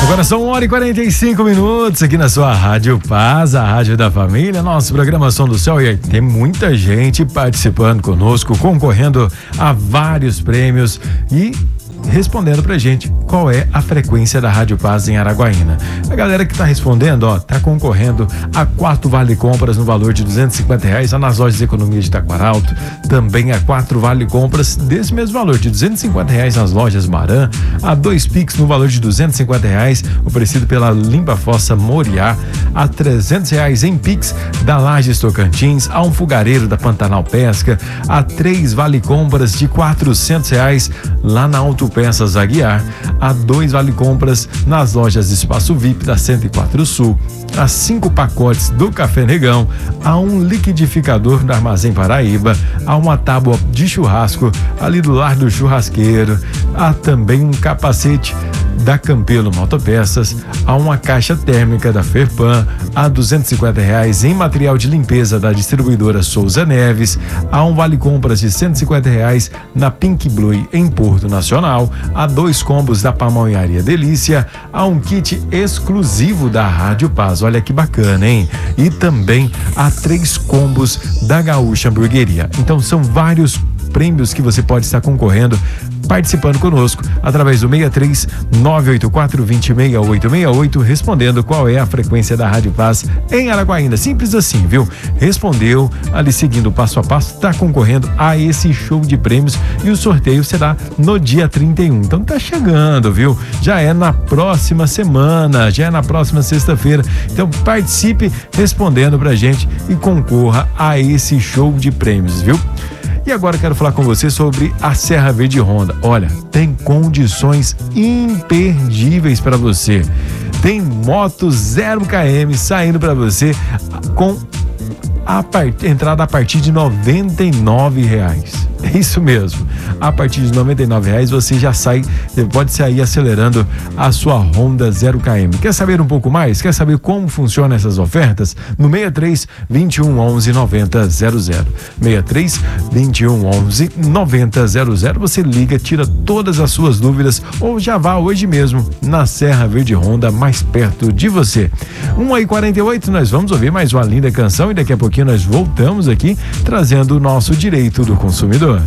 Agora são 1h45 aqui na sua Rádio Paz, a rádio da família, nosso programa Som do Céu, e tem muita gente participando conosco, concorrendo a vários prêmios e respondendo pra gente qual é a frequência da Rádio Paz em Araguaína. A galera que tá respondendo, tá concorrendo a 4 vale compras no valor de R$250 lá nas lojas de economia de Taquaralto, também a 4 vale compras desse mesmo valor de R$250 nas lojas Maran, a 2 Pix no valor de R$250 oferecido pela Limpa Fossa Moriá, a R$300 em Pix da Lages Tocantins, a um fogareiro da Pantanal Pesca, a 3 vale compras de R$400 lá na Autopeças Aguiar, a 2 vale compras nas lojas Espaço VIP da 104 Sul, a 5 pacotes do Café Negão, a um liquidificador do Armazém Paraíba, a uma tábua de churrasco ali do Lar do Churrasqueiro, a também um capacete da Campelo Motopeças, a uma caixa térmica da Ferpan, a R$250 em material de limpeza da distribuidora Souza Neves, a um vale compras de R$150 na Pink Blue em Porto Nacional, a 2 combos da Pamonharia Delícia, a um kit exclusivo da Rádio Paz, olha que bacana, hein? E também a 3 combos da Gaúcha Hamburgueria. Então são vários prêmios que você pode estar concorrendo, participando conosco através do 63 984 206868, respondendo qual é a frequência da Rádio Paz em Araguaína. Simples assim, viu? Respondeu ali seguindo o passo a passo, está concorrendo a esse show de prêmios e o sorteio será no dia 31. Então tá chegando, viu? Já é na próxima semana, já é na próxima sexta-feira. Então participe respondendo pra gente e concorra a esse show de prêmios, viu? E agora eu quero falar com você sobre a Serra Verde Honda. Olha, tem condições imperdíveis para você. Tem moto 0 km saindo para você com entrada a partir de R$99. É isso mesmo. A partir de R$99 você já pode sair acelerando a sua Honda 0 km. Quer saber um pouco mais? Quer saber como funcionam essas ofertas? No 63 21 11 90 00. 63 21 11 90 00. Você liga, tira todas as suas dúvidas ou já vá hoje mesmo na Serra Verde Honda, mais perto de você. 1h48, nós vamos ouvir mais uma linda canção e daqui a pouquinho nós voltamos aqui trazendo o nosso direito do consumidor.